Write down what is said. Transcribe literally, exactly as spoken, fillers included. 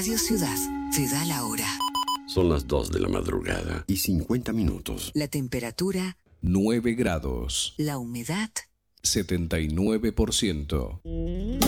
Radio Ciudad te da la hora. Son las dos de la madrugada y cincuenta minutos. La temperatura nueve grados. La humedad setenta y nueve por ciento.